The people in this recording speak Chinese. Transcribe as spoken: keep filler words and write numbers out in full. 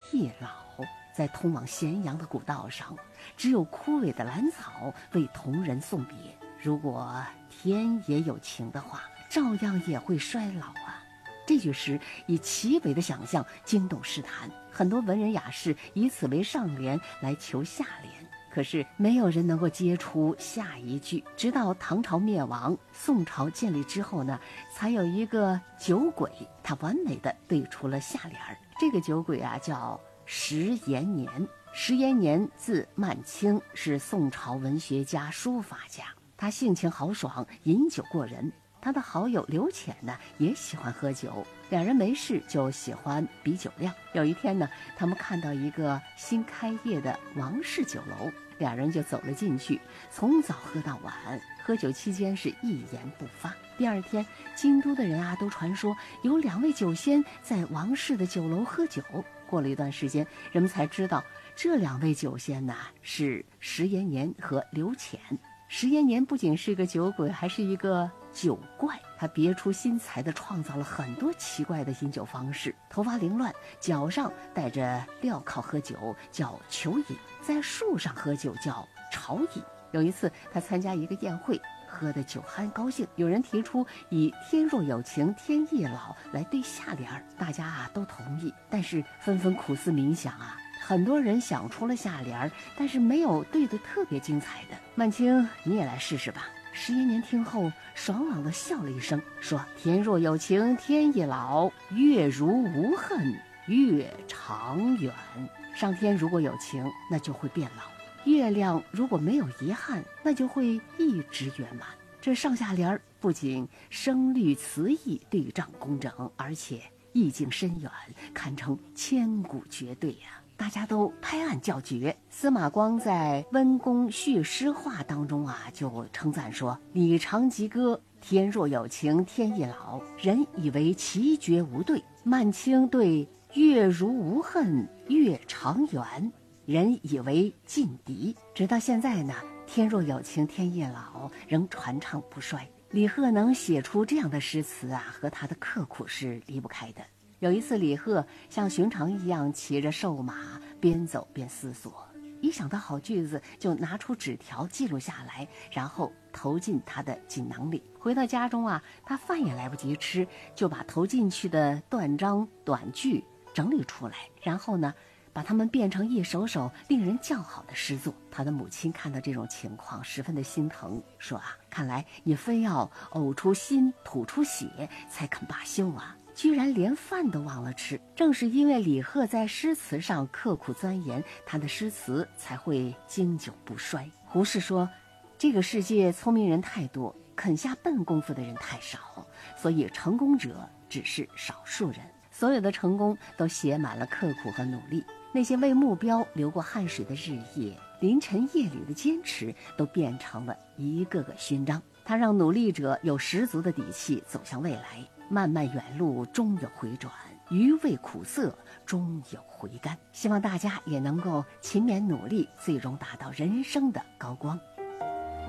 易老。在通往咸阳的古道上，只有枯萎的兰草为同人送别。如果天也有情的话，照样也会衰老啊。这句诗以奇伟的想象惊动诗坛，很多文人雅士以此为上联来求下联，可是没有人能够接出下一句。直到唐朝灭亡，宋朝建立之后呢，才有一个酒鬼，他完美的对出了下联。这个酒鬼啊叫石延年。石延年字曼青，是宋朝文学家、书法家。他性情豪爽，饮酒过人。他的好友刘潜呢，也喜欢喝酒，两人没事就喜欢比酒量。有一天呢，他们看到一个新开业的王氏酒楼，两人就走了进去，从早喝到晚。喝酒期间是一言不发。第二天，京都的人啊都传说有两位酒仙在王氏的酒楼喝酒。过了一段时间，人们才知道这两位酒仙呐是石延年和刘潜。石延年不仅是个酒鬼，还是一个酒怪。他别出心裁地创造了很多奇怪的饮酒方式，头发凌乱，脚上带着镣铐喝酒叫裘饮，在树上喝酒叫朝饮。有一次他参加一个宴会，喝得酒酣高兴，有人提出以天若有情天亦老来对下联，大家啊都同意，但是纷纷苦思冥想啊，很多人想出了下联，但是没有对得特别精彩的。曼青，你也来试试吧。石延年听后爽朗地笑了一声，说：天若有情天亦老，月如无恨月长远。上天如果有情，那就会变老；月亮如果没有遗憾，那就会一直圆满。这上下联不仅声律词意对仗工整，而且意境深远，堪称千古绝对呀、啊！大家都拍案叫绝。司马光在《温公续诗话》当中啊，就称赞说：李长吉歌，天若有情天亦老，人以为奇绝无对；曼青对月如无恨月长圆，人以为劲敌。直到现在呢，天若有情天亦老仍传唱不衰。李贺能写出这样的诗词啊，和他的刻苦是离不开的。有一次，李贺像寻常一样骑着瘦马，边走边思索，一想到好句子，就拿出纸条记录下来，然后投进他的锦囊里。回到家中啊，他饭也来不及吃，就把投进去的断章短句整理出来，然后呢，把它们变成一首首令人叫好的诗作。他的母亲看到这种情况，十分的心疼，说啊，看来你非要呕出心吐出血才肯罢休啊，居然连饭都忘了吃。正是因为李贺在诗词上刻苦钻研，他的诗词才会经久不衰。胡适说，这个世界聪明人太多，肯下笨功夫的人太少，所以成功者只是少数人。所有的成功都写满了刻苦和努力，那些为目标流过汗水的日夜，凌晨夜里的坚持，都变成了一个个勋章。它让努力者有十足的底气走向未来。漫漫远路终有回转，余味苦涩终有回甘。希望大家也能够勤勉努力，最终达到人生的高光。